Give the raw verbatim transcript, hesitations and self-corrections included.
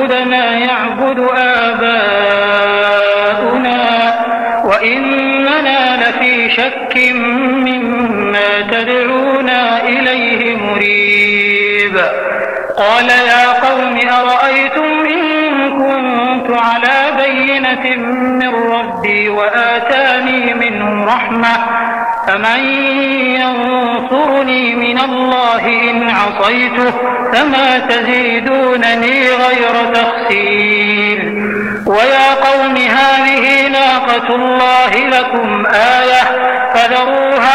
نعبد ما يعبد آباؤنا وإننا لفي شك مما تدعونا إليه مريب. قال يا قوم أرأيتم إن كنت على بينة من ربي وآتاني منه رحمة فمن ينصرني من الله إن عصيته فما تزيدونني غير تخسير. ويا قوم هذه ناقة الله لكم آية فذروها